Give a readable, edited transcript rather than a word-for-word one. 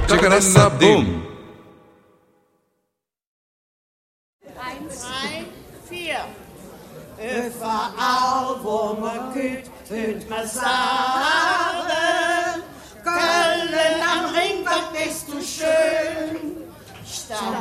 Chickarassa, boom. 1, 3, 4. Überall, wo man geht, hört man sagen.